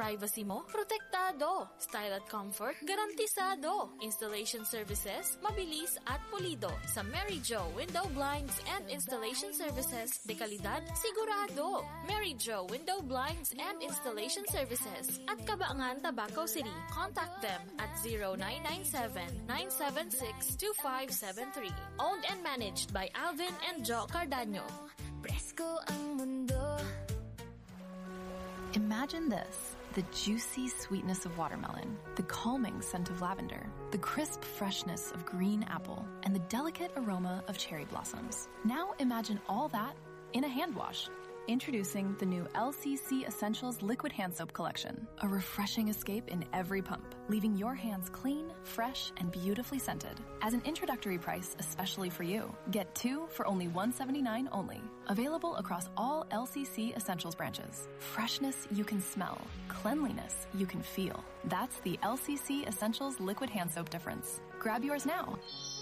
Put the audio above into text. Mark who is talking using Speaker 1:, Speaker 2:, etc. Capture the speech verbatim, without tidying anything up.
Speaker 1: privacy mo, protektado. Style at comfort, garantisado. Installation services, mabilis at pulido. Sa Mary Jo Window Blinds and Installation Services, de kalidad, sigurado. Mary Jo Window Blinds and Installation Services at Cabaangan, Tabaco City. Contact them at zero nine nine seven, nine seven six, two five seven three. Owned and managed by Alvin and Jo Cardaño.
Speaker 2: Presko ang mundo.
Speaker 3: Imagine this: the juicy sweetness of watermelon, the calming scent of lavender, the crisp freshness of green apple, and the delicate aroma of cherry blossoms. Now imagine all that in a hand wash. Introducing the new L C C Essentials Liquid Hand Soap Collection. A refreshing escape in every pump, leaving your hands clean, fresh, and beautifully scented. As an introductory price especially for you, get two for only one hundred seventy-nine dollars only. Available across all L C C Essentials branches. Freshness you can smell. Cleanliness you can feel. That's the L C C Essentials Liquid Hand Soap difference. Grab yours now.